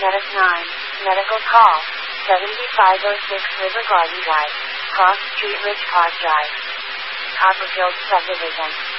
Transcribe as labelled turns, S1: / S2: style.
S1: Medic 9, medical call, 7506 River Garden Drive, Cross Street Ridge Park Drive, Copperfield Subdivision.